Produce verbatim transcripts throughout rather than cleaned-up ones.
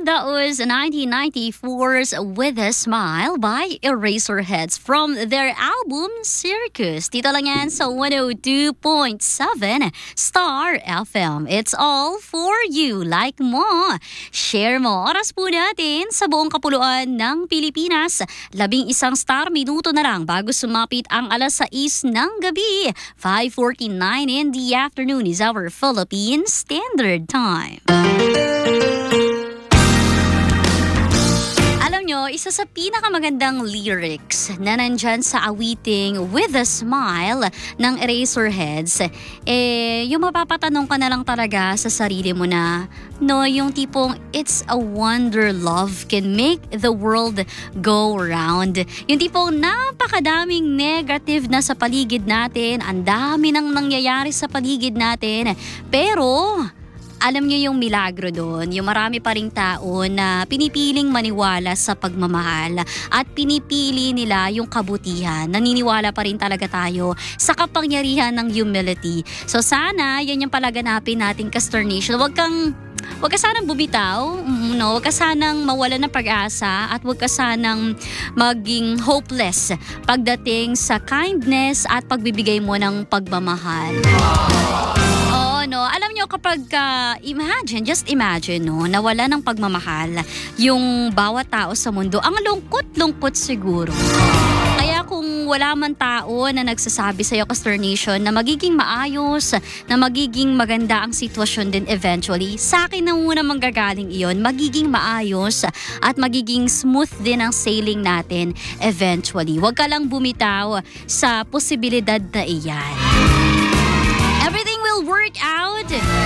And that was nineteen ninety-four's With a Smile by Eraserheads from their album Circus. Dito lang yan sa one oh two point seven Star F M. It's all for you. Like mo, share mo. Oras po natin sa buong kapuluan ng Pilipinas. Labing isang star minuto na lang bago sumapit ang alas sais ng gabi. five forty-nine in the afternoon is our Philippine Standard Time. Alam nyo, isa sa pinakamagandang lyrics na nandyan sa awiting With a Smile ng Eraserheads, eh, yung mapapatanong ka na lang talaga sa sarili mo na, no, yung tipong, it's a wonder love can make the world go round. Yung tipong napakadaming negative na sa paligid natin, ang dami nang nangyayari sa paligid natin, pero alam niyo yung milagro doon, yung marami pa ring tao na pinipiling maniwala sa pagmamahal at pinipili nila yung kabutihan. Naniniwala pa rin talaga tayo sa kapangyarihan ng humility. So sana, yan yung palaganapin nating Castor Nation. Huwag kang Huwag ka sanang bumitaw, no? Huwag ka sanang mawala ng pag-asa at huwag ka sanang maging hopeless pagdating sa kindness at pagbibigay mo ng pagmamahal. Oo, no? Alam nyo kapag, uh, imagine, just imagine, no? Nawala ng pagmamahal yung bawat tao sa mundo. Ang lungkot-lungkot siguro. Kaya kung wala man tao na nagsasabi sa'yo, Castor Nation, na magiging maayos, na magiging maganda ang sitwasyon din eventually, sa akin na muna manggagaling iyon, magiging maayos at magiging smooth din ang sailing natin eventually. Huwag ka lang bumitaw sa posibilidad na iyan. Everything will work out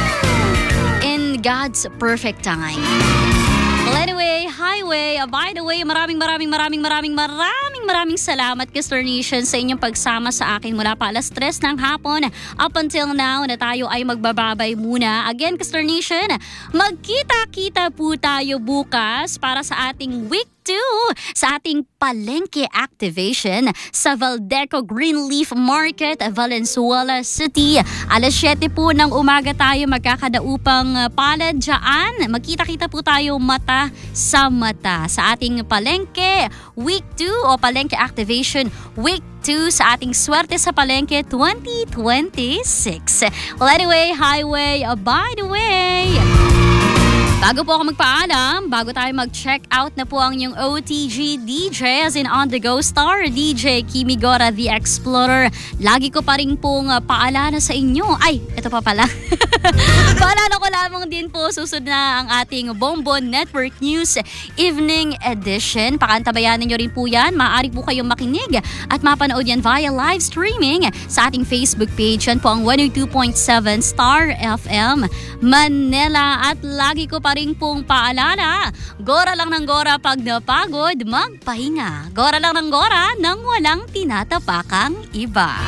in God's perfect time. Well, anyway, highway, uh, by the way, maraming maraming maraming maraming maraming maraming salamat, Castor Nation, sa inyong pagsama sa akin mula pa alas tres ng hapon up until now na tayo ay magbababay muna. Again, Castor Nation, magkita-kita po tayo bukas para sa ating week two sa ating palengke activation sa Valdeco Greenleaf Market, Valenzuela City. alas siyete po ng umaga tayo magkakadaupang palad dyan. Magkita-kita po tayo mata sa mata sa ating palengke week two o palengke activation week two sa ating Swerte sa Palengke twenty twenty-six. Well, anyway, highway, uh, by the way, bago po ako magpaalam, bago tayo mag-check out na po ang inyong O T G D J as in On The Go Star D J Kimi Gora The Explorer. Lagi ko pa rin pong uh, paalala sa inyo. Ay, ito pa pala. Paalala ko lamang din po, susunod na ang ating Bonbon Network News Evening Edition. Pakantabayanan nyo rin po yan. Maaari po kayong makinig at mapanood yan via live streaming sa ating Facebook page. Yan po ang one oh two point seven Star F M Manila. At lagi ko pa rin pong paalala, gora lang ng gora pag napagod, magpahinga. Gora lang ng gora nang walang tinatapakang iba.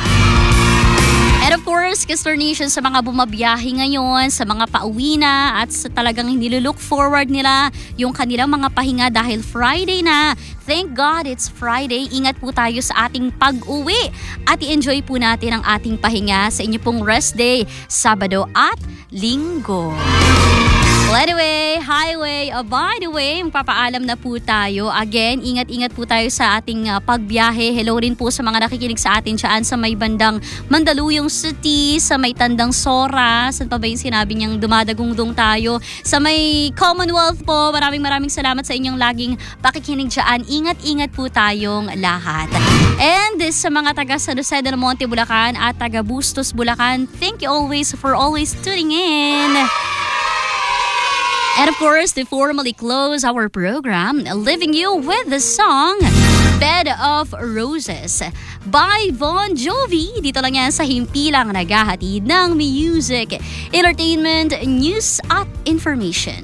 And of course, Castor Nation, sa mga bumabiyahe ngayon, sa mga pauwi na at sa talagang nilulook forward nila yung kanilang mga pahinga dahil Friday na. Thank God it's Friday. Ingat po tayo sa ating pag-uwi at i-enjoy po natin ang ating pahinga sa inyo pong rest day, Sabado at Linggo. Well, anyway, highway, uh, by the way, magpapaalam na po tayo. Again, ingat-ingat po tayo sa ating uh, pagbiyahe. Hello rin po sa mga nakikinig sa atin dyan sa may bandang Mandaluyong City, sa may Tandang Sora. Saan pa ba yung sinabi niyang dumadagungdong tayo? Sa may Commonwealth po, maraming maraming salamat sa inyong laging pakikinig dyan. Ingat-ingat po tayong lahat. And sa mga taga San Jose del Monte, Bulacan at taga Bustos, Bulacan, thank you always for always tuning in. And of course, to formally close our program, leaving you with the song Bed of Roses by Bon Jovi. Dito lang yan sa himpilang naghahatid ng music, entertainment, news at information.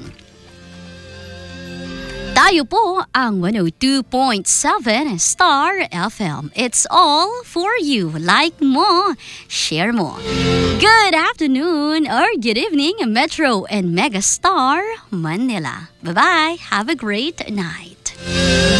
Tayo po ang one oh two point seven Star F M. It's all for you. Like mo, share mo. Good afternoon or good evening, Metro and Megastar Manila. Bye-bye. Have a great night.